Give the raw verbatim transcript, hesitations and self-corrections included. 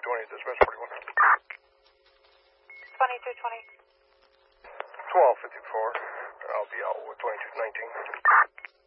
twenty, dispatch forty-one. twenty-two twenty. twelve fifty-four. I'll be out with twenty-two nineteen.